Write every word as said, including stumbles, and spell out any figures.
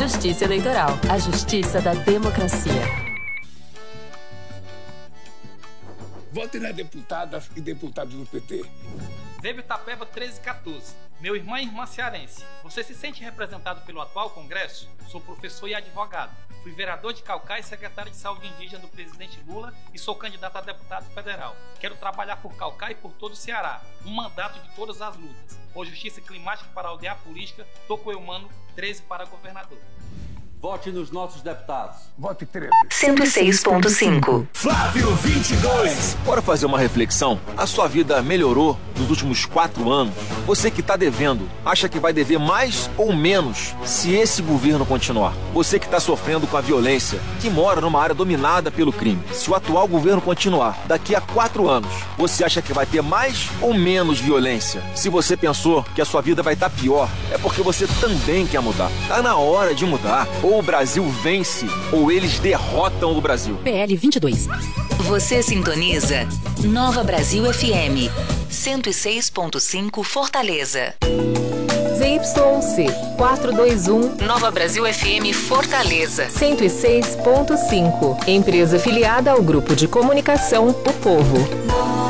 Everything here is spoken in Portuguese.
Justiça Eleitoral, a justiça da democracia. Vote nas deputadas e deputados do P T. Veio Itapeva treze quatorze. Meu irmão e irmã cearense, você se sente representado pelo atual Congresso? Sou professor e advogado. Fui vereador de Caucaia e secretário de Saúde Indígena do presidente Lula e sou candidato a deputado federal. Quero trabalhar por Caucaia e por todo o Ceará. Um mandato de todas as lutas. Por justiça climática para a aldeia política, Tocoeumano, treze para governador. Vote nos nossos deputados. Vote treze. cento e seis ponto cinco. Flávio vinte e dois. Bora fazer uma reflexão? A sua vida melhorou nos últimos quatro anos? Você que está devendo, acha que vai dever mais ou menos se esse governo continuar? Você que está sofrendo com a violência, que mora numa área dominada pelo crime, se o atual governo continuar, daqui a quatro anos, você acha que vai ter mais ou menos violência? Se você pensou que a sua vida vai estar pior, é porque você também quer mudar. Tá na hora de mudar. Ou o Brasil vence, ou eles derrotam o Brasil. P L vinte e dois. Você sintoniza Nova Brasil F M cento e seis ponto cinco Fortaleza. Z Y C quatrocentos e vinte e um. Nova Brasil F M Fortaleza. cento e seis ponto cinco. Empresa filiada ao Grupo de Comunicação O Povo.